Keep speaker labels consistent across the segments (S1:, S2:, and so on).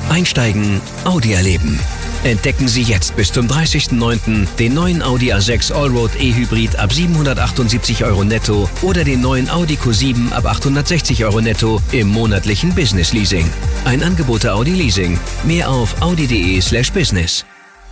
S1: Einsteigen, Audi erleben. Entdecken Sie jetzt bis zum 30.09. den neuen Audi A6 Allroad E-Hybrid ab 778 € netto oder den neuen Audi Q7 ab 860 € netto im monatlichen Business Leasing. Ein Angebot der Audi Leasing. Mehr auf audi.de/business.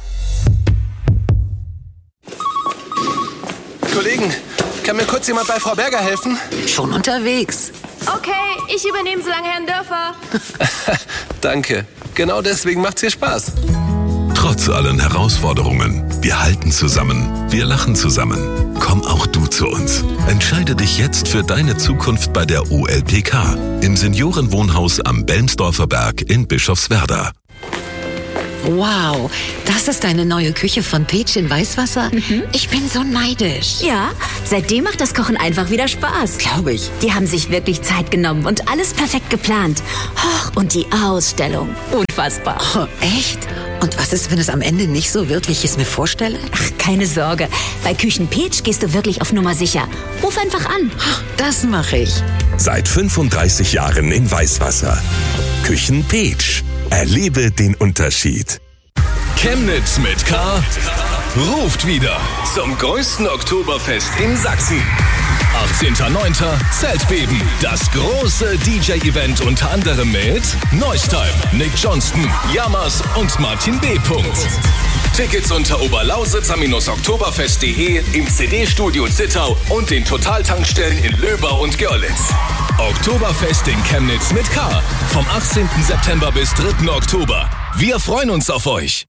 S2: Kollegen, kann mir kurz jemand bei Frau Berger helfen?
S3: Schon unterwegs.
S4: Okay, ich übernehme so lange Herrn Dörfer.
S2: Danke. Genau deswegen macht's hier Spaß.
S5: Trotz allen Herausforderungen, wir halten zusammen, wir lachen zusammen. Komm auch du zu uns. Entscheide dich jetzt für deine Zukunft bei der OLPK im Seniorenwohnhaus am Belmsdorfer Berg in Bischofswerda.
S3: Wow, das ist eine neue Küche von Peach in Weißwasser? Ich bin so neidisch.
S6: Ja, seitdem macht das Kochen einfach wieder Spaß.
S3: Glaube ich.
S6: Die haben sich wirklich Zeit genommen und alles perfekt geplant. Oh, und die Ausstellung. Unfassbar.
S3: Oh, echt? Und was ist, wenn es am Ende nicht so wird, wie ich es mir vorstelle?
S6: Ach, keine Sorge. Bei Küchen Peach gehst du wirklich auf Nummer sicher. Ruf einfach an.
S3: Das mache ich.
S7: Seit 35 Jahren in Weißwasser. Küchen Peach. Erlebe den Unterschied.
S8: Chemnitz mit K ruft wieder zum größten Oktoberfest in Sachsen. 18.09. Zeltbeben. Das große DJ-Event unter anderem mit Neustime, Nick Johnston, Yamas und Martin B. Tickets unter oberlausitzer-oktoberfest.de, im CD-Studio Zittau und den Totaltankstellen in Löber und Görlitz. Oktoberfest in Chemnitz mit K. Vom 18. September bis 3. Oktober. Wir freuen uns auf euch.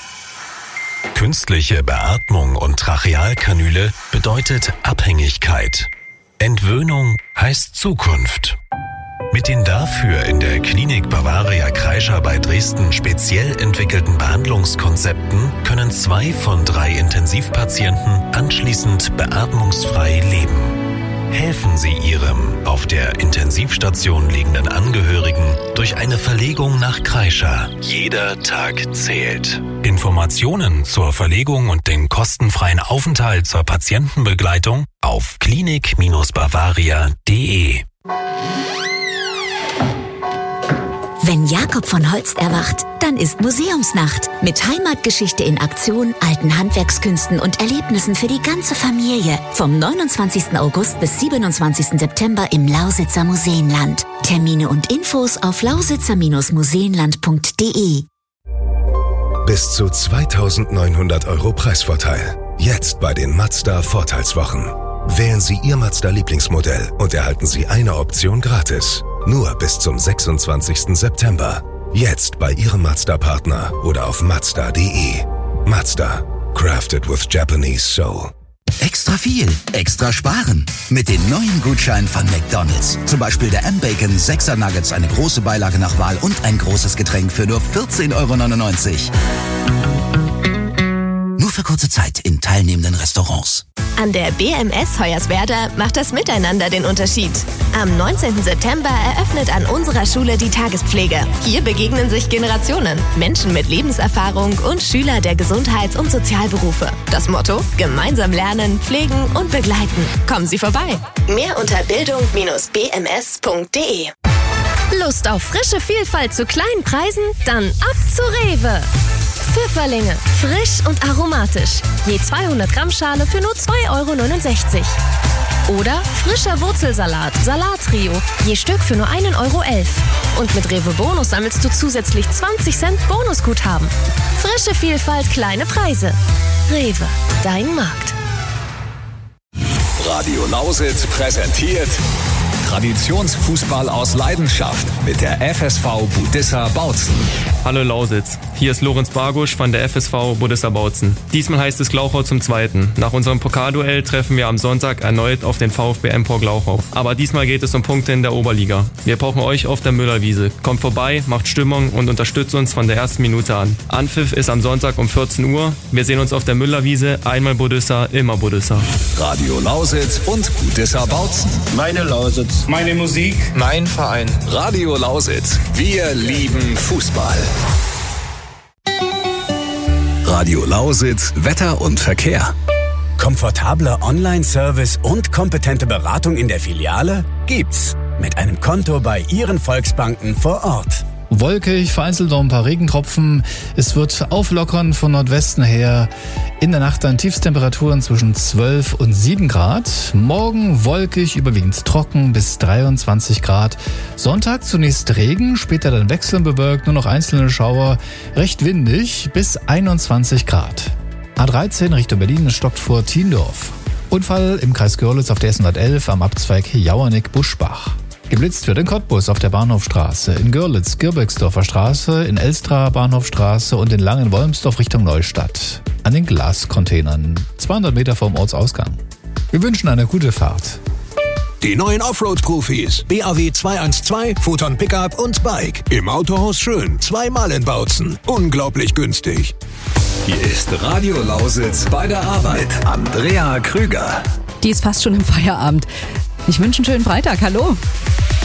S9: Künstliche Beatmung und Trachealkanüle bedeutet Abhängigkeit. Entwöhnung heißt Zukunft. Mit den dafür in der Klinik Bavaria Kreischer bei Dresden speziell entwickelten Behandlungskonzepten können 2 von 3 Intensivpatienten anschließend beatmungsfrei leben. Helfen Sie Ihrem auf der Intensivstation liegenden Angehörigen durch eine Verlegung nach Kreischer. Jeder Tag zählt. Informationen zur Verlegung und den kostenfreien Aufenthalt zur Patientenbegleitung auf klinik-bavaria.de.
S6: Wenn Jakob von Holst erwacht, dann ist Museumsnacht. Mit Heimatgeschichte in Aktion, alten Handwerkskünsten und Erlebnissen für die ganze Familie. Vom 29. August bis 27. September im Lausitzer Museenland. Termine und Infos auf lausitzer-museenland.de.
S10: Bis zu 2.900 € Preisvorteil. Jetzt bei den Mazda Vorteilswochen. Wählen Sie Ihr Mazda-Lieblingsmodell und erhalten Sie eine Option gratis. Nur bis zum 26. September. Jetzt bei Ihrem Mazda-Partner oder auf Mazda.de. Mazda. Crafted with Japanese soul.
S11: Extra viel, extra sparen. Mit den neuen Gutscheinen von McDonald's. Zum Beispiel der M-Bacon 6er Nuggets, eine große Beilage nach Wahl und ein großes Getränk für nur 14,99 €. Nur für kurze Zeit in teilnehmenden Restaurants.
S4: An der BMS Hoyerswerda macht das Miteinander den Unterschied. Am 19. September eröffnet an unserer Schule die Tagespflege. Hier begegnen sich Generationen, Menschen mit Lebenserfahrung und Schüler der Gesundheits- und Sozialberufe. Das Motto: gemeinsam lernen, pflegen und begleiten. Kommen Sie vorbei. Mehr unter bildung-bms.de. Lust auf frische Vielfalt zu kleinen Preisen? Dann ab zu Rewe. Pfifferlinge, frisch und aromatisch. Je 200 Gramm Schale für nur 2,69 €. Oder frischer Wurzelsalat, Salattrio, je Stück für nur 1,11 €. Und mit Rewe Bonus sammelst du zusätzlich 20 Cent Bonusguthaben. Frische Vielfalt, kleine Preise. Rewe, dein Markt.
S8: Radio Lausitz präsentiert Traditionsfußball aus Leidenschaft mit der FSV Budissa Bautzen.
S12: Hallo Lausitz, hier ist Lorenz Bargusch von der FSV Budissa Bautzen. Diesmal heißt es Glauchau zum Zweiten. Nach unserem Pokalduell treffen wir am Sonntag erneut auf den VfB Empor Glauchau. Aber diesmal geht es um Punkte in der Oberliga. Wir brauchen euch auf der Müllerwiese. Kommt vorbei, macht Stimmung und unterstützt uns von der ersten Minute an. Anpfiff ist am Sonntag um 14 Uhr. Wir sehen uns auf der Müllerwiese. Einmal Budissa, immer Budissa.
S8: Radio Lausitz und Budissa Bautzen.
S13: Meine Lausitz. Meine Musik.
S8: Mein Verein. Radio Lausitz. Wir lieben Fußball. Radio Lausitz. Wetter und Verkehr.
S14: Komfortabler Online-Service und kompetente Beratung in der Filiale? Gibt's. Mit einem Konto bei Ihren Volksbanken vor Ort.
S15: Wolkig, vereinzelt noch ein paar Regentropfen. Es wird auflockern von Nordwesten her. In der Nacht dann Tiefstemperaturen zwischen 12 und 7 Grad. Morgen wolkig, überwiegend trocken bis 23 Grad. Sonntag zunächst Regen, später dann wechselnd bewölkt, nur noch einzelne Schauer. Recht windig bis 21 Grad. A13 Richtung Berlin, es stockt vor Thiendorf. Unfall im Kreis Görlitz auf der S111 am Abzweig Jauernick-Buschbach. Geblitzt wird in Cottbus auf der Bahnhofstraße, in Görlitz Girbecksdorfer Straße, in Elstra Bahnhofstraße und in Langen-Wolmsdorf Richtung Neustadt. An den Glascontainern, 200 Meter vom Ortsausgang. Wir wünschen eine gute Fahrt.
S16: Die neuen Offroad-Profis. BAW 212, Photon Pickup und Bike. Im Autohaus Schön. 2-mal in Bautzen. Unglaublich günstig.
S8: Hier ist Radio Lausitz bei der Arbeit. Andrea Krüger.
S17: Die ist fast schon im Feierabend. Ich wünsche einen schönen Freitag. Hallo.